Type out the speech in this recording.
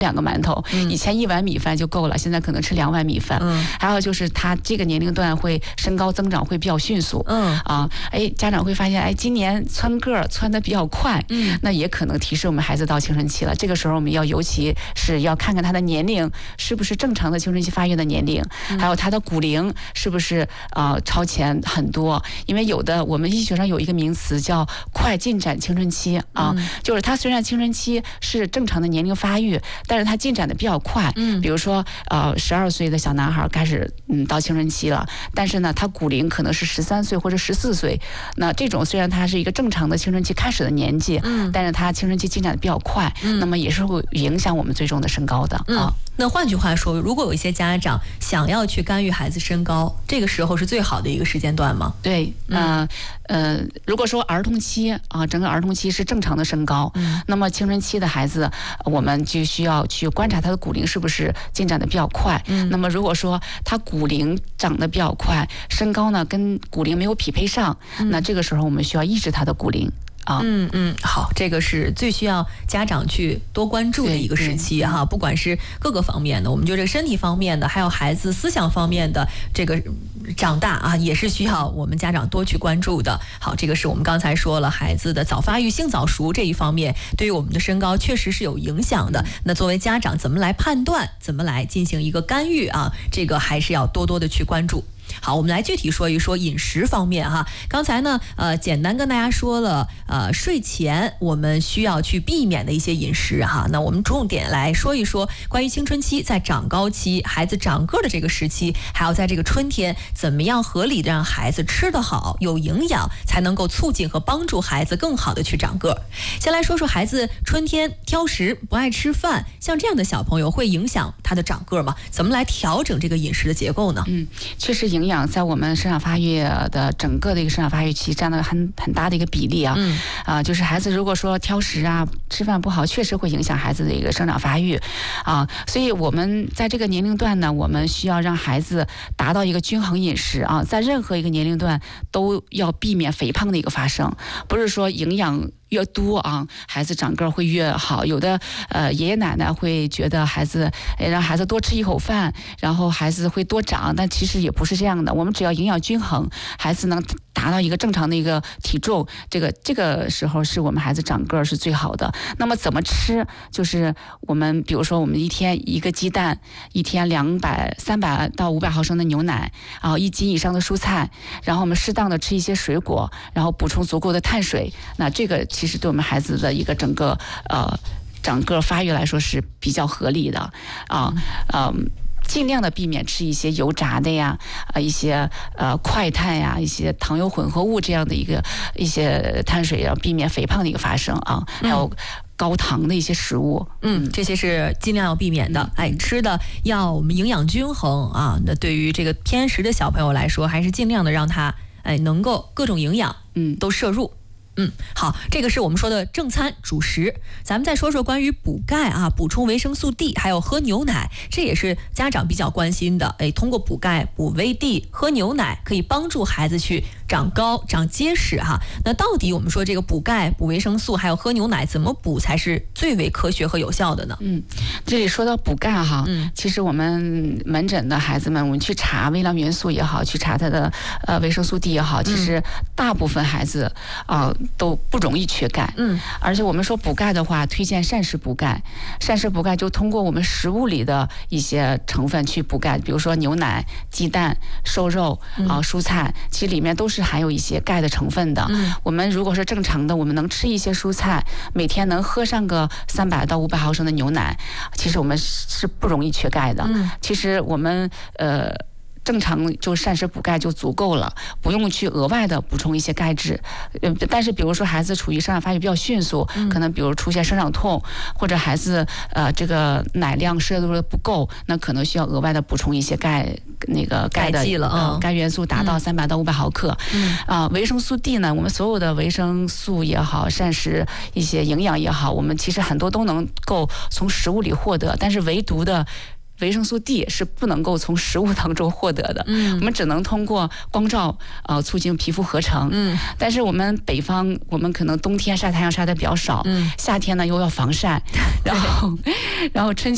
2个馒头，以前1碗米饭就够了，现在可能吃2碗米饭。还有就是他这个年龄段会身高增长会比较迅速。家长会发现，今年蹿个儿蹿得比较快，那也可能提示我们孩子到青春期了。这个时候我们要尤其是要看看他的年龄是不是正常的青春期发育的年龄，还有他的骨龄是不是超前很多。因为有的我们医学上有一个名词叫快进展青春期就是他虽然青春期是正常的年龄发育，但是他进展的比较快。比如说12岁的小男孩开始到青春期了，但是呢他骨龄可能是13岁或者14岁。那这种虽然他是一个正常的青春期开始的年纪，但是他青春期进展的比较快，那么也是会影响我们最终的身高的。 那换句话说，如果有一些家长想要去干预孩子身高，这个时候是最好的一个时间段吗？ 对，如果说儿童期整个儿童期是正常的身高，那么青春期的孩子，我们就需要去观察他的骨龄是不是进展的比较快。那么如果说他骨龄长得比较快，身高呢跟骨龄没有匹配上，那这个时候我们需要抑制他的骨龄。 好，这个是最需要家长去多关注的一个时期哈，不管是各个方面的，我们就这个身体方面的，还有孩子思想方面的这个长大也是需要我们家长多去关注的。好，这个是我们刚才说了，孩子的早发育、性早熟这一方面，对于我们的身高确实是有影响的。那作为家长，怎么来判断，怎么来进行一个干预这个还是要多多的去关注。好，我们来具体说一说饮食方面哈。刚才呢，简单跟大家说了，睡前我们需要去避免的一些饮食哈。那我们重点来说一说关于青春期在长高期，孩子长个的这个时期，还有在这个春天，怎么样合理的让孩子吃得好、有营养，才能够促进和帮助孩子更好的去长个。先来说说孩子春天挑食、不爱吃饭，像这样的小朋友会影响他的长个吗？怎么来调整这个饮食的结构呢？ 确实营养在我们生长发育的整个的一个生长发育期占了很大的一个比例就是孩子如果说挑食吃饭不好，确实会影响孩子的一个生长发育所以我们在这个年龄段呢，我们需要让孩子达到一个均衡饮食在任何一个年龄段都要避免肥胖的一个发生，不是说营养越多孩子长个会越好。有的爷爷奶奶会觉得孩子让孩子多吃一口饭，然后孩子会多长，但其实也不是这样的。我们只要营养均衡，孩子能达到一个正常的一个体重，这个时候是我们孩子长个是最好的。那么怎么吃？就是我们比如说我们一天1个鸡蛋，一天300到500毫升的牛奶1斤以上的蔬菜，然后我们适当的吃一些水果，然后补充足够的碳水。那这个其实对我们孩子的一个整个长个发育来说是比较合理的尽量的避免吃一些油炸的呀，一些快碳呀，一些糖油混合物这样的一些碳水，要避免肥胖的一个发生还有高糖的一些食物， 这些是尽量要避免的。吃的要我们营养均衡那对于这个偏食的小朋友来说，还是尽量的让他能够各种营养都摄入。好，这个是我们说的正餐主食。咱们再说说关于补钙补充维生素 D， 还有喝牛奶，这也是家长比较关心的。通过补钙、补维 D、喝牛奶，可以帮助孩子去长高、长结实那到底我们说这个补钙、补维生素，还有喝牛奶，怎么补才是最为科学和有效的呢？ 这里说到补钙其实我们门诊的孩子们，我们去查微量元素也好，去查他的维生素 D 也好，其实大部分孩子都不容易缺钙。而且我们说补钙的话，推荐膳食补钙。膳食补钙就通过我们食物里的一些成分去补钙，比如说牛奶、鸡蛋、瘦肉蔬菜，其实里面都是含有一些钙的成分的。我们如果是正常的，我们能吃一些蔬菜，每天能喝上个300到500毫升的牛奶，其实我们是不容易缺钙的。其实我们正常就膳食补钙就足够了，不用去额外的补充一些钙质。但是比如说孩子处于生长发育比较迅速，可能比如出现生长痛，或者孩子这个奶量摄入的不够，那可能需要额外的补充一些钙的钙元素达到300到500毫克。维生素 D 呢，我们所有的维生素也好，膳食一些营养也好，我们其实很多都能够从食物里获得，但是唯独的维生素 D 是不能够从食物当中获得的，我们只能通过光照促进皮肤合成。但是我们北方，我们可能冬天晒太阳晒得比较少，夏天呢又要防晒，然后春